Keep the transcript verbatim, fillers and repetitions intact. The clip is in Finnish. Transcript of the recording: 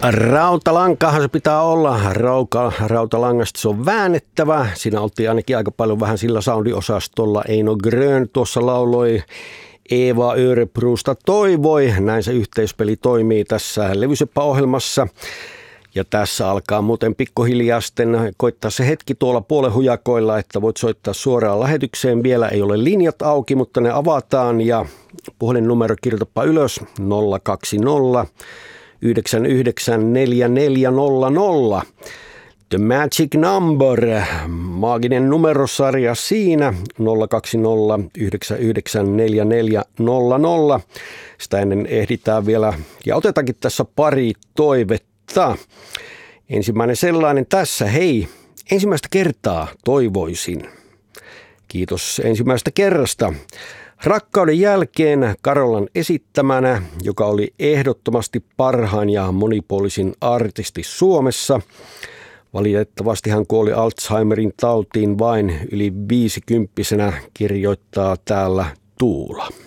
Rautalankahan se pitää olla. Rauka, rautalangasta se on väännettävä. Siinä oltiin ainakin aika paljon vähän sillä soundiosastolla. Eino Grön tuossa lauloi. Eeva Örebrusta toivoi. Näin se yhteispeli toimii tässä Levyseppä-ohjelmassa. Ja tässä alkaa muuten pikkuhiljaa sitten koittaa se hetki tuolla puolenhujakoilla, että voit soittaa suoraan lähetykseen. Vielä ei ole linjat auki, mutta ne avataan ja puhelinnumero kirjoitapa ylös nolla kaksi nolla yhdeksän yhdeksän neljä neljä nolla nolla. The Magic Number, maaginen numerosarja siinä, nolla kaksi nolla yhdeksän yhdeksän neljä neljä nolla nolla. Sitä ennen ehditään vielä, ja otetaankin tässä pari toivetta. Ensimmäinen sellainen tässä, hei, ensimmäistä kertaa toivoisin. Kiitos ensimmäistä kerrasta. Rakkauden jälkeen Karolan esittämänä, joka oli ehdottomasti parhain ja monipuolisin artisti Suomessa. Valitettavasti hän kuoli Alzheimerin tautiin vain yli viisikymppisenä, kirjoittaa täällä Tuula.